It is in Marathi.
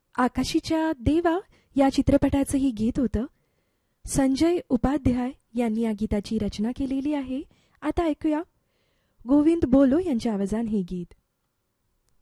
आकाशीच्या देवा या चित्रपटाचं ही गीत होतं. संजय उपाध्याय यांनी या गीताची रचना केलेली आहे. आता ऐकूया गोविंद बोलो यांच्या आवाजाने हे गीत.